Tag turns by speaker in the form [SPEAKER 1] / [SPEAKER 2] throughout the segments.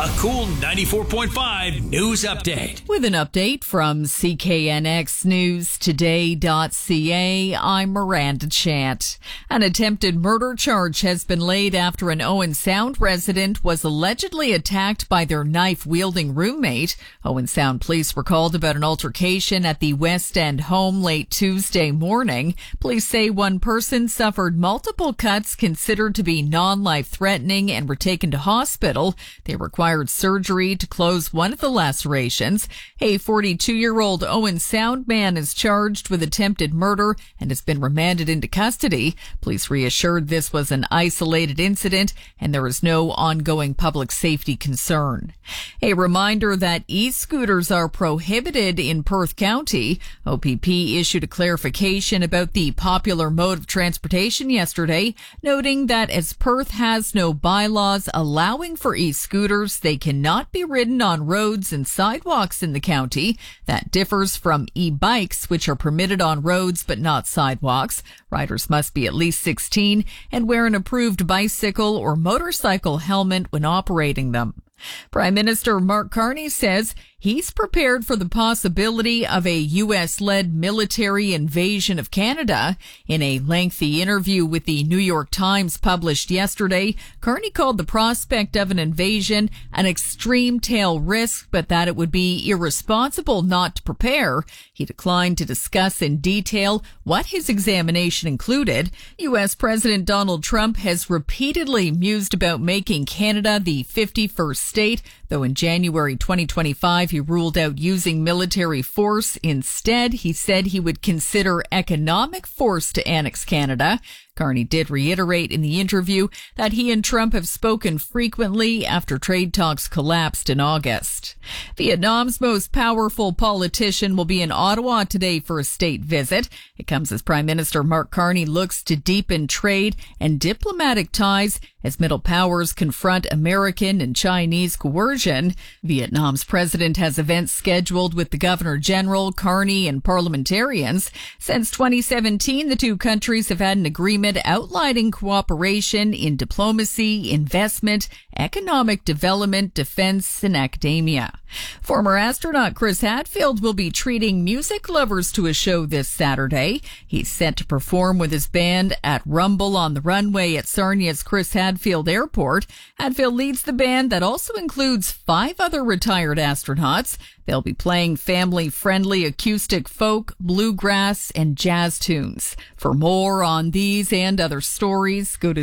[SPEAKER 1] A Cool 94.5 news update.
[SPEAKER 2] With an update from CKNXNewsToday.ca, I'm Miranda Chant. An attempted murder charge has been laid after an Owen Sound resident was allegedly attacked by their knife-wielding roommate. Owen Sound police were called about an altercation at the West End home late Tuesday morning. Police say one person suffered multiple cuts considered to be non-life-threatening and were taken to hospital. They required surgery to close one of the lacerations. A 42-year-old Owen Sound man is charged with attempted murder and has been remanded into custody. Police reassured this was an isolated incident and there is no ongoing public safety concern. A reminder that e-scooters are prohibited in Perth County. OPP issued a clarification about the popular mode of transportation yesterday, noting that as Perth has no bylaws allowing for e-scooters, they cannot be ridden on roads and sidewalks in the county. That differs from e-bikes, which are permitted on roads but not sidewalks. Riders must be at least 16 and wear an approved bicycle or motorcycle helmet when operating them. Prime Minister Mark Carney says he's prepared for the possibility of a U.S.-led military invasion of Canada. In a lengthy interview with the New York Times published yesterday, Carney called the prospect of an invasion an extreme tail risk, but that it would be irresponsible not to prepare. He declined to discuss in detail what his examination included. U.S. President Donald Trump has repeatedly mused about making Canada the 51st state, though in January 2025 he ruled out using military force. Instead, he said he would consider economic force to annex Canada. Carney did reiterate in the interview that he and Trump have spoken frequently after trade talks collapsed in August. Vietnam's most powerful politician will be in Ottawa today for a state visit. It comes as Prime Minister Mark Carney looks to deepen trade and diplomatic ties as middle powers confront American and Chinese coercion. Vietnam's president has events scheduled with the Governor General, Carney, and parliamentarians. Since 2017, the two countries have had an agreement outlining cooperation in diplomacy, investment, economic development, defense, and academia. Former astronaut Chris Hadfield will be treating music lovers to a show this Saturday. He's set to perform with his band at Rumble on the Runway at Sarnia's Chris Hadfield Airport. Hadfield leads the band that also includes 5 other retired astronauts. They'll be playing family-friendly acoustic folk, bluegrass, and jazz tunes. For more on these and other stories, go to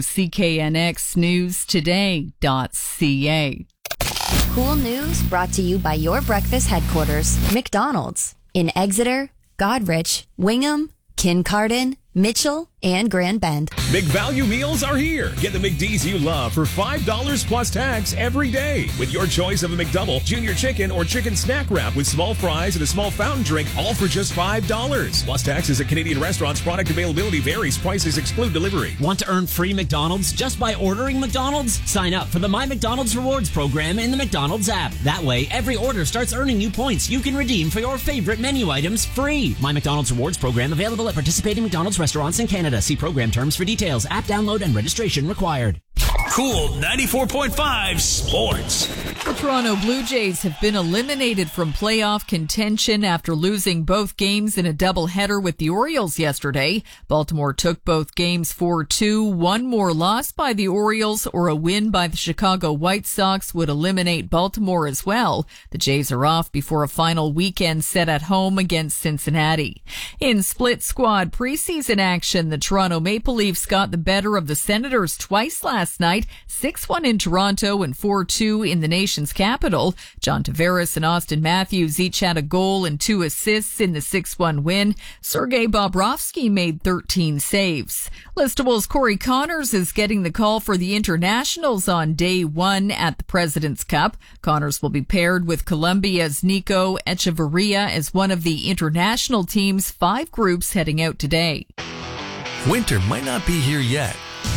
[SPEAKER 2] CKNXNewsToday.ca.
[SPEAKER 3] Cool news brought to you by your breakfast headquarters, McDonald's, in Exeter, Godrich, Wingham, Kincardine, Mitchell, and Grand Bend.
[SPEAKER 4] Big value meals are here. Get the McD's you love for $5 plus tax every day with your choice of a McDouble, junior chicken, or chicken snack wrap with small fries and a small fountain drink, all for just $5. Plus taxes at Canadian restaurants. Product availability varies. Prices exclude delivery.
[SPEAKER 5] Want to earn free McDonald's just by ordering McDonald's? Sign up for the My McDonald's Rewards program in the McDonald's app. That way, every order starts earning you points you can redeem for your favorite menu items free. My McDonald's Rewards program available at participating McDonald's restaurants in Canada. See program terms for details. App download and registration required.
[SPEAKER 1] Cool 94.5 Sports.
[SPEAKER 2] The Toronto Blue Jays have been eliminated from playoff contention after losing both games in a doubleheader with the Orioles yesterday. Baltimore took both games 4-2. One more loss by the Orioles or a win by the Chicago White Sox would eliminate Baltimore as well. The Jays are off before a final weekend set at home against Cincinnati. In split squad preseason action, the Toronto Maple Leafs got the better of the Senators twice last night, 6-1 in Toronto and 4-2 in the nation's capital. John Tavares and Austin Matthews each had a goal and 2 assists in the 6-1 win. Sergei Bobrovsky made 13 saves. Listable's Corey Connors is getting the call for the internationals on day 1 at the President's Cup. Connors will be paired with Colombia's Nico Echeverria as one of the international team's 5 groups heading out today.
[SPEAKER 6] Winter might not be here yet,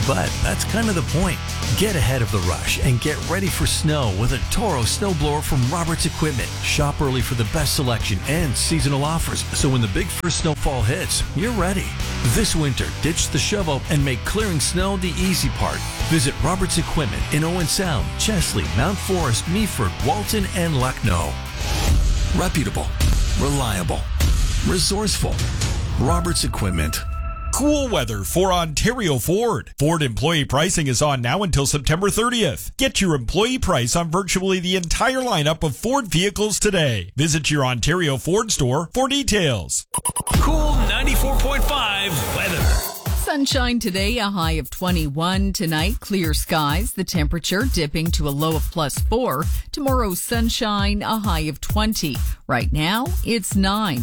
[SPEAKER 6] But that's kind of the point. Get ahead of the rush and get ready for snow with a Toro snowblower from Roberts Equipment. Shop early for the best selection and seasonal offers, so when the big first snowfall hits, you're ready. This winter, ditch the shovel and make clearing snow the easy part. Visit Roberts Equipment in Owen Sound, Chesley, Mount Forest, Meaford, Walton, and Lucknow. Reputable, reliable, resourceful. Roberts Equipment.
[SPEAKER 7] Cool weather for Ontario Ford. Ford employee pricing is on now until September 30th. Get your employee price on virtually the entire lineup of Ford vehicles today. Visit your Ontario Ford store for details.
[SPEAKER 1] Cool 94.5 weather.
[SPEAKER 2] Sunshine today, a high of 21. Tonight, clear skies, the temperature dipping to a low of +4. Tomorrow, sunshine, a high of 20. Right now, it's 9.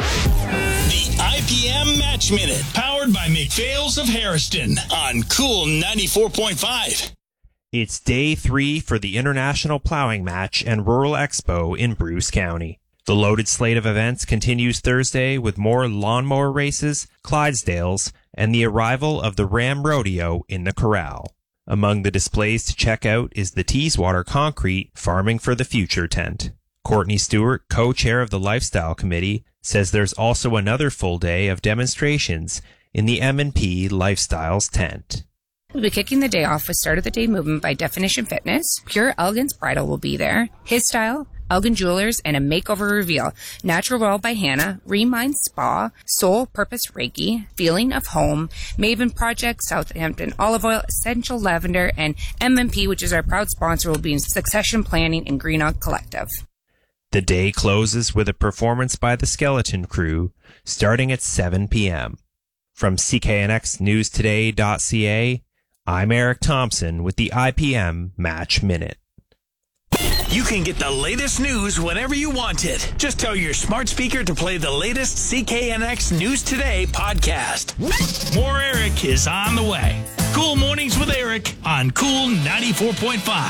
[SPEAKER 1] The IPM Match Minute, powered by McPhail's of Harriston on Cool 94.5.
[SPEAKER 8] It's day 3 for the International Plowing Match and Rural Expo in Bruce County. The loaded slate of events continues Thursday with more lawnmower races, Clydesdales, and the arrival of the Ram Rodeo in the Corral. Among the displays to check out is the Teeswater Concrete Farming for the Future tent. Courtney Stewart, co-chair of the Lifestyle Committee, says there's also another full day of demonstrations in the M&P Lifestyles tent.
[SPEAKER 9] We'll be kicking the day off with Start of the Day movement by Definition Fitness. Pure Elegance Bridal will be there. His Style, Elgin Jewelers, and a makeover reveal. Natural World by Hannah, Remind Spa, Soul Purpose Reiki, Feeling of Home, Maven Project, Southampton Olive Oil, Essential Lavender, and M&P, which is our proud sponsor, will be in Succession Planning and Greenock Collective.
[SPEAKER 8] The day closes with a performance by the Skeleton Crew, starting at 7 p.m. From CKNXNewsToday.ca, I'm Eric Thompson with the IPM Match Minute.
[SPEAKER 1] You can get the latest news whenever you want it. Just tell your smart speaker to play the latest CKNX News Today podcast. More Eric is on the way. Cool Mornings with Eric on Cool 94.5.